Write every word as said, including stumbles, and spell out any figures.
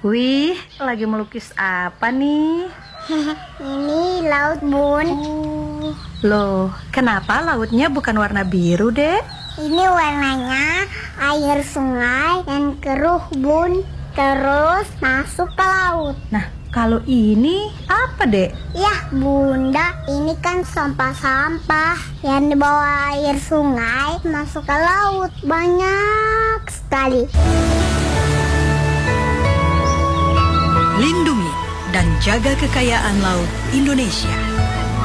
Wih, lagi melukis apa nih? Ini laut, Bun. Oh. Loh, kenapa lautnya bukan warna biru, Dek? Ini warnanya air sungai dan keruh, Bun. Terus masuk ke laut. Nah, kalau ini apa, Dek? Yah, Bunda, ini kan sampah-sampah yang dibawa air sungai masuk ke laut. Banyak sekali. Lindungi dan jaga kekayaan laut Indonesia.